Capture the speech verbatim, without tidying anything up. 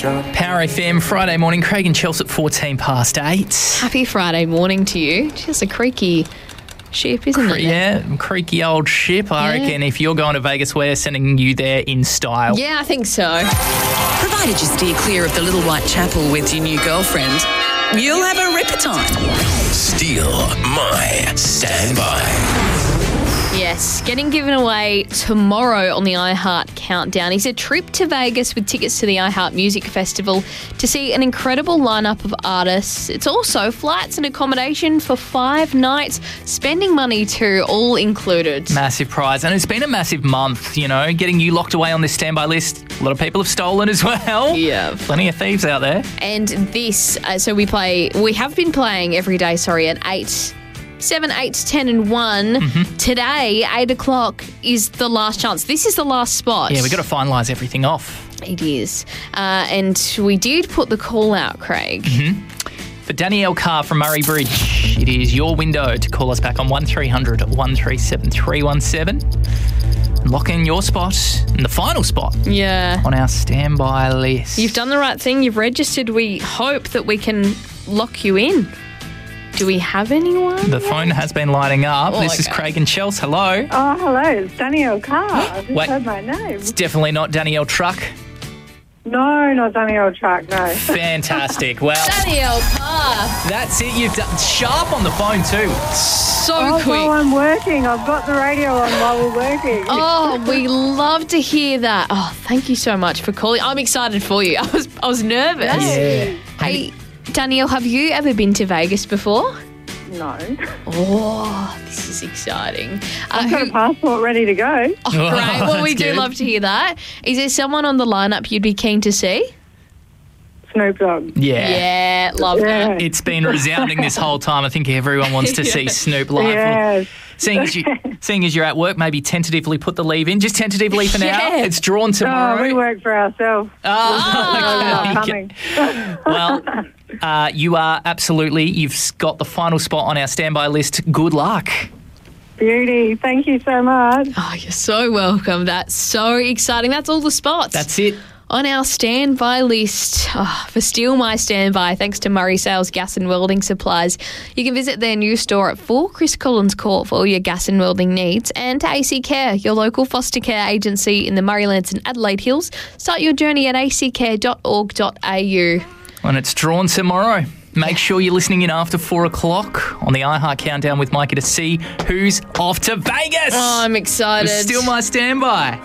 Power F M, Friday morning. Craig and Chelsea at fourteen past eight. Happy Friday morning to you. Just a creaky ship, isn't Cre- it? Yeah, creaky old ship. I Yeah. reckon if you're going to Vegas, we're sending you there in style. Yeah, I think so. Provided you steer clear of the Little White Chapel with your new girlfriend, you'll have a ripper time. Steal My Standby. Yes, getting given away tomorrow on the iHeart Countdown is a trip to Vegas with tickets to the iHeart Music Festival to see an incredible lineup of artists. It's also flights and accommodation for five nights, spending money too, all included. Massive prize. And it's been a massive month, you know, getting you locked away on this standby list. A lot of people have stolen as well. Yeah. Plenty of thieves out there. And this, uh, so we play, we have been playing every day, sorry, at eight. Seven, eight, ten, and one. Mm-hmm. Today, eight o'clock is the last chance. This is the last spot. Yeah, we've got to finalise everything off. It is. Uh, and we did put the call out, Craig. Mm-hmm. For Danielle Carr from Murray Bridge, it is your window to call us back on one three hundred, one three seven, three one seven. Lock in your spot and the final spot Yeah. on our standby list. You've done the right thing. You've registered. We hope that we can lock you in. Do we have anyone? The phone has been lighting up. Oh, this is okay. Craig and Chelsea. Hello. Oh, hello. It's Danielle Carr. I just Wait. heard my name. It's definitely not Danielle Truck. No, not Danielle Truck, no. Fantastic. Well, Danielle Carr. that's it. You've done sharp on the phone too. So Oh, quick. while I'm working. I've got the radio on while we're working. Oh, we love to hear that. Oh, thank you so much for calling. I'm excited for you. I was I was nervous. Yeah. Hey, Danielle, have you ever been to Vegas before? No. Oh, this is exciting. Uh, I've got who- a passport ready to go. oh, great. Well, we That's do good. love to hear that. Is there someone on the lineup you'd be keen to see? Snoop Dogg. Yeah. Yeah, love Yeah. that. It's been resounding this whole time. I think everyone wants to see Yeah. Snoop live. Yes. Seeing as, you, seeing as you're at work, maybe tentatively put the leave in. Just tentatively for now. Yeah. It's drawn tomorrow. Oh, we work for ourselves. Oh, Not okay. coming. Well, uh, you are absolutely, you've got the final spot on our standby list. Good luck. Beauty. Thank you so much. Oh, you're so welcome. That's so exciting. That's all the spots. That's it. On our standby list oh, for Steal My Standby, thanks to Murray Sales Gas and Welding Supplies. You can visit their new store at four Chris Collins Court for all your gas and welding needs, and to A C Care, your local foster care agency in the Murraylands and Adelaide Hills. Start your journey at a c care dot org dot a u. And it's drawn tomorrow. Make sure you're listening in after four o'clock on the iHeart Countdown with Mikey to see who's off to Vegas. Oh, I'm excited. Still my standby.